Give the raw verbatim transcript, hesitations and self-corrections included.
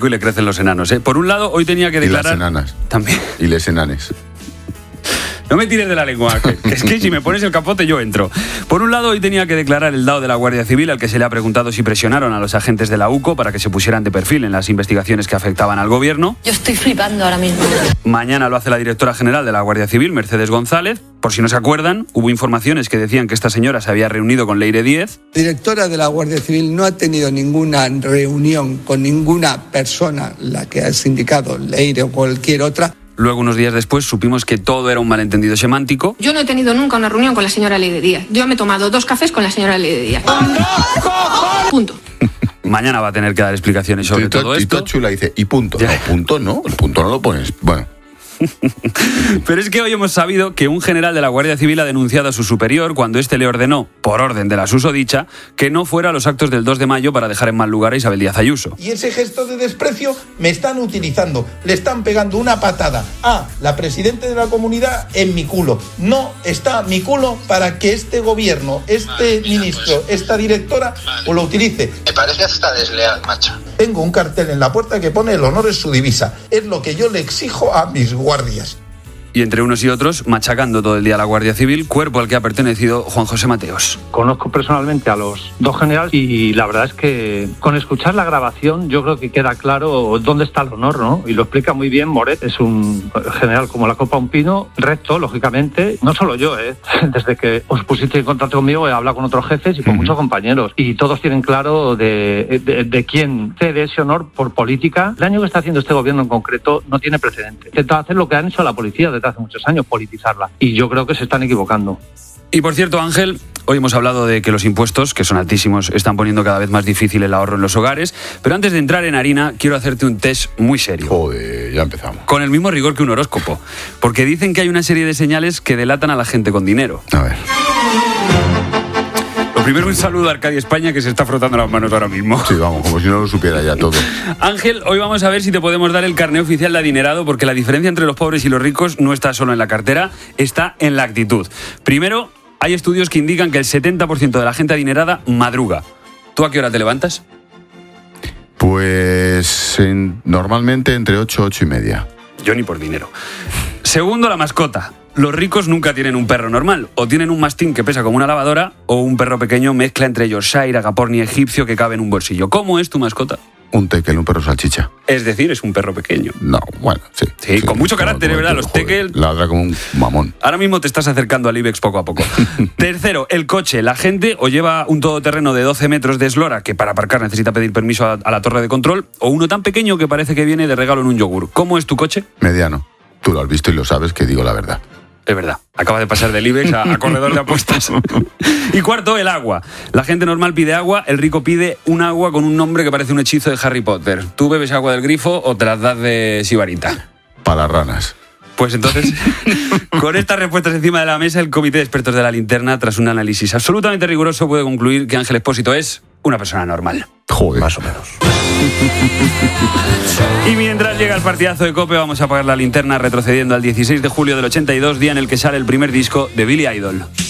y le crecen los enanos, ¿eh? Por un lado, hoy tenía que declarar... Y las enanas. También. Y les enanes. No me tires de la lengua, que es que si me pones el capote yo entro. Por un lado, hoy tenía que declarar el D A O de la Guardia Civil, al que se le ha preguntado si presionaron a los agentes de la U C O para que se pusieran de perfil en las investigaciones que afectaban al gobierno. Yo estoy flipando ahora mismo. Mañana lo hace la directora general de la Guardia Civil, Mercedes González. Por si no se acuerdan, hubo informaciones que decían que esta señora se había reunido con Leire Díez. La directora de la Guardia Civil no ha tenido ninguna reunión con ninguna persona, la que has indicado, Leire o cualquier otra. Luego, unos días después, supimos que todo era un malentendido semántico. Yo no he tenido nunca una reunión con la señora Leire Díez. Yo me he tomado dos cafés con la señora Leire Díez. Punto. Mañana va a tener que dar explicaciones sobre Tito, todo esto. Tito Chula dice, y punto. Ya. No, punto no, el punto no lo pones. Bueno. Pero es que hoy hemos sabido que un general de la Guardia Civil ha denunciado a su superior cuando éste le ordenó, por orden de la susodicha, que no fuera a los actos del dos de mayo para dejar en mal lugar a Isabel Díaz Ayuso. Y ese gesto de desprecio me están utilizando, le están pegando una patada a la presidenta de la comunidad en mi culo. No está mi culo para que este gobierno, este vale, ministro, pues, esta directora vale. o lo utilice. Me parece hasta desleal, macho. Tengo un cartel en la puerta que pone el honor es su divisa. Es lo que yo le exijo a mis guardias. Y entre unos y otros, machacando todo el día a la Guardia Civil, cuerpo al que ha pertenecido Juan José Mateos. Conozco personalmente a los dos generales y la verdad es que con escuchar la grabación yo creo que queda claro dónde está el honor, ¿no? Y lo explica muy bien Moret. Es un general como la copa un pino, recto, lógicamente. No solo yo, ¿eh? Desde que os pusisteis en contacto conmigo he hablado con otros jefes y con uh-huh. muchos compañeros. Y todos tienen claro de, de, de quién cede ese honor por política. El daño que está haciendo este gobierno en concreto no tiene precedente. Intenta hacer lo que han hecho la policía de hace muchos años, politizarla. Y yo creo que se están equivocando. Y por cierto, Ángel, hoy hemos hablado de que los impuestos, que son altísimos, están poniendo cada vez más difícil el ahorro en los hogares. Pero antes de entrar en harina, quiero hacerte un test muy serio. Joder, ya empezamos. Con el mismo rigor que un horóscopo. Porque dicen que hay una serie de señales que delatan a la gente con dinero. A ver. Primero un saludo a Arcadia España, que se está frotando las manos ahora mismo. Sí, vamos, como si no lo supiera ya todo. Ángel, hoy vamos a ver si te podemos dar el carné oficial de adinerado, porque la diferencia entre los pobres y los ricos no está solo en la cartera, está en la actitud. Primero, hay estudios que indican que el setenta por ciento de la gente adinerada madruga. ¿Tú a qué hora te levantas? Pues en, normalmente entre ocho, ocho y media. Yo ni por dinero. Segundo, la mascota. Los ricos nunca tienen un perro normal. O tienen un mastín que pesa como una lavadora, o un perro pequeño mezcla entre Yorkshire, Agaporni egipcio que cabe en un bolsillo. ¿Cómo es tu mascota? Un tekel, un perro salchicha. Es decir, es un perro pequeño. No, bueno, sí. Sí, sí con mucho carácter, de verdad. Los tekel... Ladra como un mamón. Ahora mismo te estás acercando al IBEX poco a poco. Tercero, el coche. La gente o lleva un todoterreno de doce metros de eslora, que para aparcar necesita pedir permiso a, a la torre de control, o uno tan pequeño que parece que viene de regalo en un yogur. ¿Cómo es tu coche? Mediano. Tú lo has visto y lo sabes que digo la verdad. Es verdad, acaba de pasar del IBEX a, a corredor de apuestas. Y cuarto, el agua. La gente normal pide agua, el rico pide un agua con un nombre que parece un hechizo de Harry Potter. ¿Tú bebes agua del grifo o te las das de sibarita? Para ranas. Pues entonces, con estas respuestas encima de la mesa, el comité de expertos de la linterna, tras un análisis absolutamente riguroso, puede concluir que Ángel Expósito es una persona normal. Joder. Más o menos. Y mientras llega el partidazo de COPE, vamos a apagar la linterna retrocediendo al dieciséis de julio del ochenta y dos, día en el que sale el primer disco de Billy Idol.